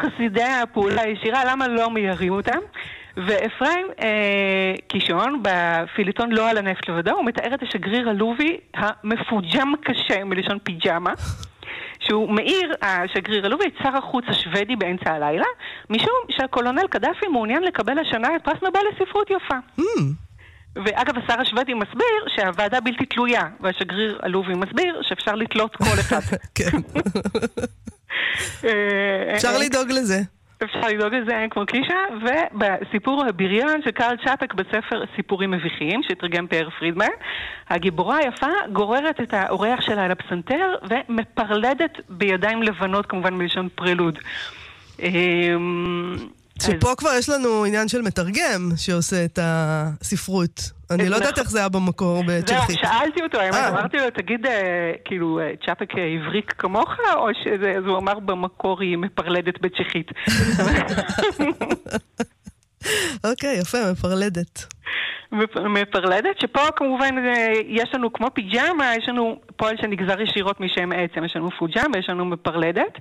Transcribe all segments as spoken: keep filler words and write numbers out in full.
חסידי הפעולה הישירה, למה לא מיירים אותם? ואפרים אה, קישון, בפיליטון לא על הנפט לבדו, הוא מתאר את השגריר הלובי המפוג'ם קשה, מלשון פיג'מה, שהוא מאיר, השגריר הלובי, את שר החוץ השוודי באמצע הלילה, משום שהקולונל קדאפי מעוניין לקבל השנה את פרס נובל לספרות יפה. Mm. ואגב, השר השוודי מסביר שהוועדה בלתי תלויה, והשגריר הלובי מסביר שאפשר לתלות כל אחד. כן. אפשר לדאוג לזה. אפשר לדאוג לזה, אין כמו קלישה, ובסיפור הבריון של קרל צ'אפק בספר סיפורים מביכים, שתרגם פאר פרידמן, הגיבורה היפה גוררת את האורח שלה על הפסנתר, ומפרלדת בידיים לבנות, כמובן מלשון פרלוד. שפה כבר יש לנו עניין של מתרגם שעושה את הספרות. אני לא יודעת איך זה היה במקור בצ'כית. שאלתי אותו, אמרתי לו, תגיד, כאילו, צ'אפק עבריק כמוך, או שהוא אמר במקור היא מפרלדת בצ'כית? אוקיי, יפה, מפרלדת. מפרלדת, שפה כמובן יש לנו כמו פיג'מה, יש לנו פועל שנגזר ישירות משם עצם, יש לנו פוג'מה, יש לנו מפרלדת.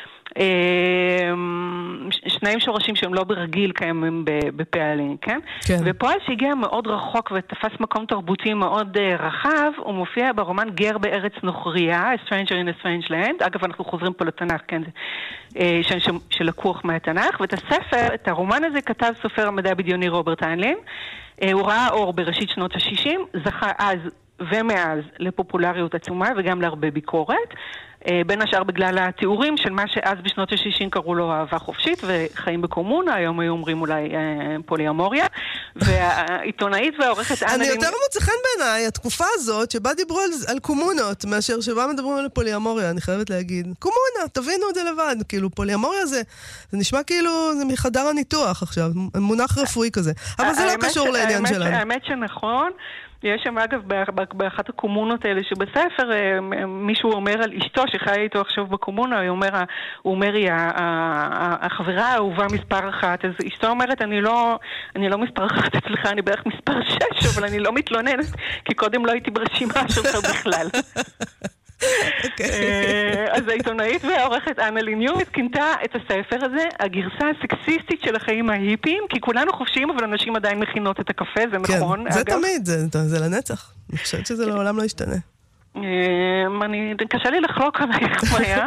שניים שורשים שהם לא ברגיל קיימים בפעלים, כן? כן. ופועל שהגיע מאוד רחוק ותפס מקום תרבותי מאוד רחב, הוא מופיע ברומן גר בארץ נוכריה, A Stranger in a Strange Land, אגב אנחנו חוזרים פה לתנ"ך, כן? שלקוח מהתנ"ך, ואת הספר, את הרומן הזה כתב סופר המדע הבדיוני רוברט איינלין, הוא ראה אור בראשית שנות ה-שישים, זכה אז ומאז לפופולריות עצומה וגם להרבה ביקורת, בין השאר בגלל התיאורים של מה שאז בשנות ה-שישים קראו לו אהבה חופשית וחיים בקומונה, היום היו אומרים אולי פוליאמוריה, והעיתונאית והעורכת אנה... אני יותר מוצא חן בעיניי, התקופה הזאת שבה דיברו על, על קומונות, מאשר שבה מדברים על פוליאמוריה, אני חייבת להגיד. קומונה, תבינו את זה לבד, כאילו פוליאמוריה זה, זה נשמע כאילו זה מחדר הניתוח עכשיו, מונח רפואי כזה, אבל זה לא קשור לעניין שלנו. האמת שנכון, יש שם אגב באחת הקומונות האלה שבספר מישהו אומר על אשתו שחיה איתו עכשיו בקומונה, הוא אומר, הוא אומר היא החברה האהובה מספר אחת, אז אשתו אומרת אני לא, אני לא מספר אחת אצלך, אני בערך מספר שש, אבל אני לא מתלוננת כי קודם לא הייתי ברשימה שלך בכלל. אז העיתונאית והעורכת אנה ליניומט כינתה את הספר הזה הגרסה הסקסיסטית של החיים ההיפיים, כי כולנו חופשיים אבל אנשים עדיין מכינות את הקפה, זה נכון. זה תמיד, זה לנצח. אני חושבת שזה לעולם לא ישתנה. קשה לי לחלוק עלייך מה היה.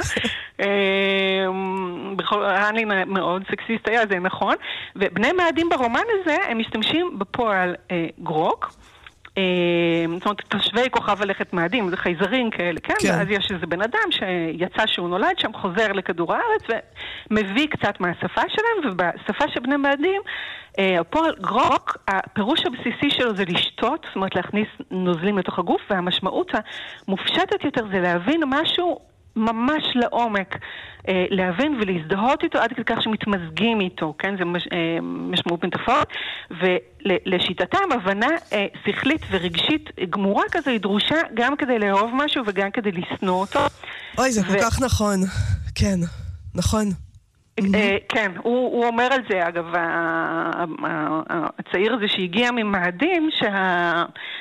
אני מאוד סקסיסט היה, זה נכון. ובני מאדים ברומן הזה הם משתמשים בפועל גרוק, זאת אומרת, תושבי כוכב הלכת מאדים, זה חייזרים כאלה, כן? כן. ואז יש איזה בן אדם שיצא שהוא נולד שם, חוזר לכדור הארץ, ומביא קצת מהשפה שלהם, ובשפה של בני מאדים, הפועל גרוק, הפירוש הבסיסי שלו זה לשתות, זאת אומרת, להכניס נוזלים לתוך הגוף, והמשמעות המופשטת יותר זה להבין משהו ממש לעומק, להבין ולהזדהות איתו עד כדי כך שמתמזגים איתו, כן? זה מש, משמעות מטאפורית, ולשיטתם הבנה שכלית ורגשית גמורה כזו היא דרושה גם כדי לאהוב משהו וגם כדי לשנוא אותו. אוי, זה כל כך נכון. כן, נכון. כן, הוא אומר על זה, אגב, הצעיר הזה שהגיע ממאדים, שה...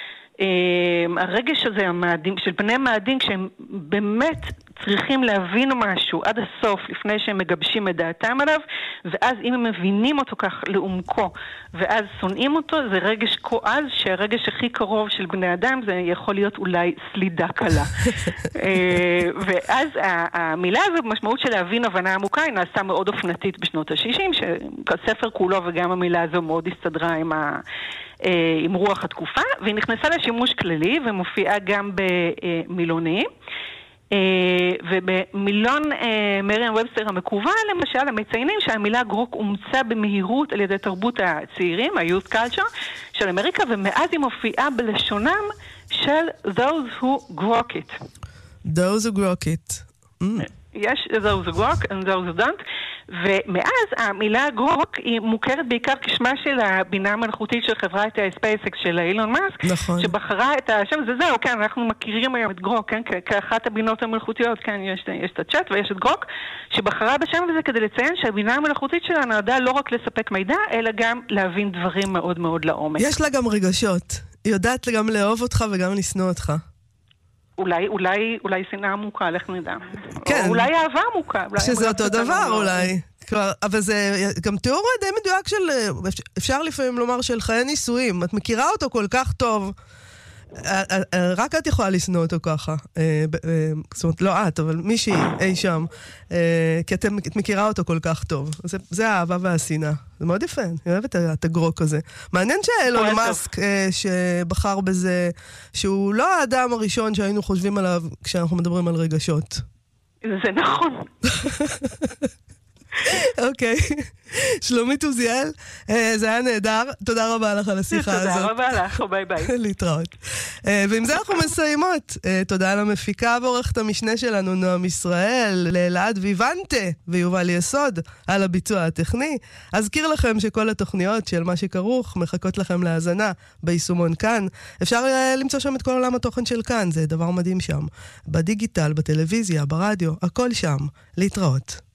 הרגש הזה המאדים, של בני מאדים, כשהם באמת צריכים להבין משהו עד הסוף לפני שהם מגבשים את דעתם עליו, ואז אם הם מבינים אותו כך לעומקו ואז שונאים אותו, זה רגש כה עז שהרגש הכי קרוב של בני אדם זה יכול להיות אולי סלידה קלה. ואז המילה הזו במשמעות של להבין הבנה עמוקה היא נעשה מאוד אופנתית בשנות ה-שישים, שהספר כולו וגם המילה הזו מאוד הסתדרה עם ה... עם רוח התקופה, והיא נכנסה לשימוש כללי ומופיעה גם במילונים. ובמילון מריאם ובסטר המקוון למשל המציינים שהמילה גרוק אומצה במהירות על ידי תרבות הצעירים, ה-youth culture של אמריקה, ומאז היא מופיעה בלשונם של those who grok it. those who grok it. יש those who grok and those who don't, ומאז המילה גרוק היא מוכרת בעיקר כשמה של הבינה המלאכותית של חברת ספייסקס של אילון מאסק, נכון. שבחרה את השם, זה זהו, כן, אנחנו מכירים היום את גרוק, כן, כאחת הבינות המלאכותיות, כן, יש, יש את הצ'אט ויש את גרוק, שבחרה בשם הזה כדי לציין שהבינה המלאכותית שלה נועדה לא רק לספק מידע, אלא גם להבין דברים מאוד מאוד לעומק. יש לה גם רגשות, היא יודעת גם לאהוב אותך וגם לשנוא אותך. אולי, אולי, אולי שנאה עמוקה, לך נדע. כן. או אולי אהבה עמוקה. שזה אותו דבר אולי. כבר, אבל זה גם תיאור די מדויק של, אפשר לפעמים לומר, של חיי נישואים. את מכירה אותו כל כך טוב, רק את יכולה לסנוע אותו ככה. זאת אומרת, לא את, אבל מישהי אי שם, כי את מכירה אותו כל כך טוב. זה האהבה והשנאה. זה מאוד יפה, אני אוהבת את הגרוק הזה. מעניין שאלון מאסק שבחר בזה, שהוא לא האדם הראשון שהיינו חושבים עליו כשאנחנו מדברים על רגשות. זה נכון. אוקיי. שלומית עוזיאל, זה היה נהדר. תודה רבה לך על השיחה הזאת. תודה רבה לך, ביי ביי. להתראות. ועם זה אנחנו מסיימות. תודה למפיקה ועורכת המשנה שלנו, נועם ישראל, לאלעד ויוונטה ויובל יסוד על הביצוע הטכני. אזכיר לכם שכל התוכניות של מה שכרוך מחכות לכם להאזנה ביישומון כאן. אפשר למצוא שם את כל עולם התוכן של כאן, זה דבר מדהים שם. בדיגיטל, בטלוויזיה, ברדיו, הכל שם. להתראות.